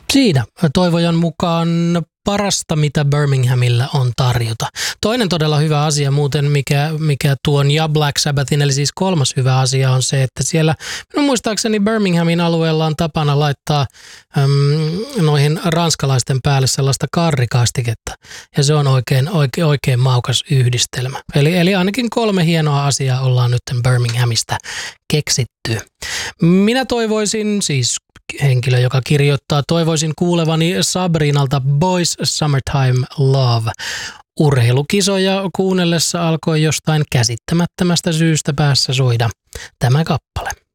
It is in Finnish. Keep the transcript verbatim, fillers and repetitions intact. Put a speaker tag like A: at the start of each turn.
A: Siinä toivojan mukaan parasta, mitä Birminghamilla on tarjota. Toinen todella hyvä asia muuten, mikä, mikä tuon ja Black Sabbathin, eli siis kolmas hyvä asia on se, että siellä minun muistaakseni Birminghamin alueella on tapana laittaa äm, noihin ranskalaisten päälle sellaista karrikastiketta. Ja se on oikein, oikein, oikein maukas yhdistelmä. Eli, eli ainakin kolme hienoa asiaa ollaan nyt Birminghamista keksitty. Minä toivoisin siis henkilö, joka kirjoittaa, toivoisin kuulevani Sabrinalta Boys Summertime Love. Urheilukisoja kuunnellessa alkoi jostain käsittämättömästä syystä päässä soida tämä kappale.